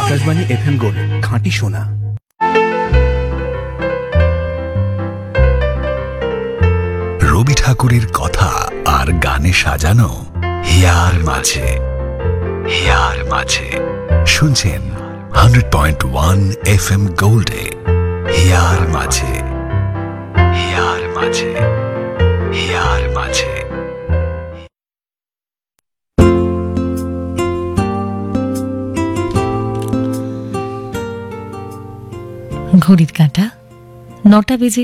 Akashvani FM gold, খাঁটি সোনা। রবি ঠাকুরের কথা আর গানে সাজানো হিয়ার মাঝে, হিয়ার মাঝে শুনছেন 100.1 FM গোল্ডে। হিয়ার মাঝে, হিয়ার মাঝে, হিয়ার মাঝে। ঘড়ির কাঁটা 9টা বেজে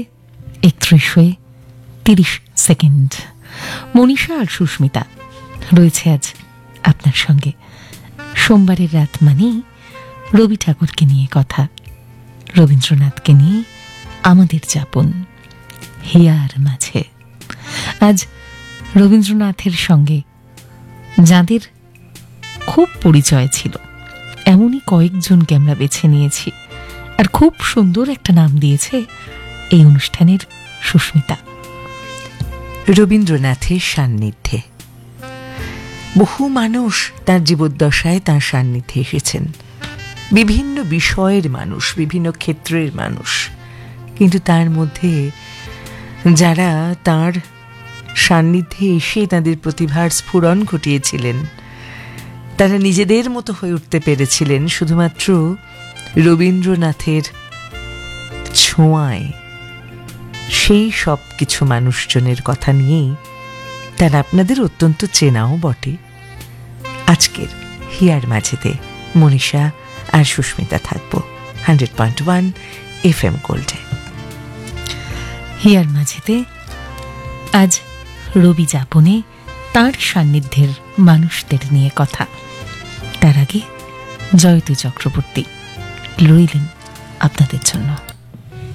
31:30। মনীষা আর সুস্মিতা রয়েছে আজ আপনার সঙ্গে। সোমবারের রাত মানেই রবি ঠাকুরকে নিয়ে কথা, রবীন্দ্রনাথকে নিয়ে আমাদের যাপন হিয়ার মাঝে। আজ রবীন্দ্রনাথের সঙ্গে যাদের খুব পরিচয় ছিল এমনই কয়েকজনকে আমরা বেছে নিয়েছি, আর খুব সুন্দর একটা নাম দিয়েছে এই অনুষ্ঠানের সুস্মিতা। রবীন্দ্রনাথের সান্নিধ্যে বহু মানুষ তার জীবদ্দশায় তার সান্নিধ্যে এসেছেন, বিভিন্ন বিষয়ের মানুষ, বিভিন্ন ক্ষেত্রের মানুষ, কিন্তু তার মধ্যে যারা তার সান্নিধ্যে এসে তাদের প্রতিভার স্ফুরণ ঘটিয়েছিলেন, তারা নিজেদের মতো হয়ে উঠতে পেরেছিলেন শুধুমাত্র রবীন্দ্রনাথের ছোঁয়ায়, সেই সব কিছু মানুষজনের কথা নিয়েই তারা আপনাদের অত্যন্ত চেনাও বটে। আজকের হিয়ার মাঝেতে মনীষা আর সুস্মিতা থাকবো 100.1 FM গোল্ডে। হিয়ার মাঝেতে আজ রবি যাপনে তার সান্নিধ্যের মানুষদের নিয়ে কথা। তার আগে জয়তী চক্রবর্তী রইলেন আপনাদের জন্য।